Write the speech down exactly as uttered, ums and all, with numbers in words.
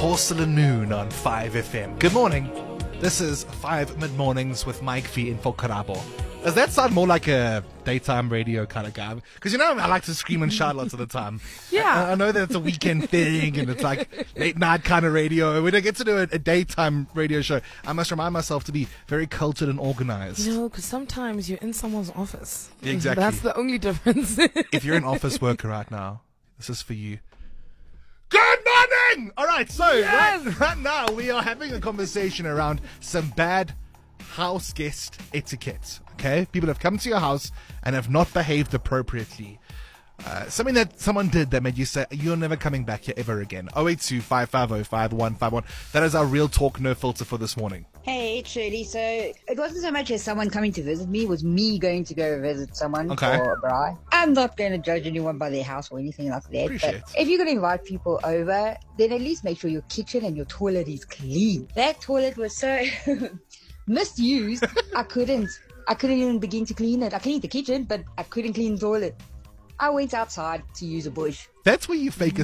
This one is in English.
Porcelain Moon on five F M. Good morning. This is five Mid-Mornings with Mike V in for Karabo. Does that sound more like a daytime radio kind of guy? Because, you know, I like to scream and shout lots of the time. Yeah. I, I know that it's a weekend thing and it's like late night kind of radio. We don't get to do a, a daytime radio show. I must remind myself to be very cultured and organized. You know, because sometimes you're in someone's office. Exactly. That's the only difference. If you're an office worker right now, this is for you. Good morning! All right, so Yes! right, right now we are having a conversation around some bad house guest etiquette. Okay, people have come to your house and have not behaved appropriately. Uh, something that someone did that made you say, you're never coming back here ever again. oh eight two, five five oh, five one five one. That is our real talk, no filter for this morning. Hey, it's Shirley. So it wasn't so much as someone coming to visit me, it was me going to go visit someone Okay. for a braai. I'm not going to judge anyone by their house or anything like that. Appreciate. But if you're going to invite people over, then at least make sure your kitchen and your toilet is clean. That toilet was so misused, I couldn't. I couldn't even begin to clean it. I cleaned the kitchen, but I couldn't clean the toilet. I went outside to use a bush. That's where you fake a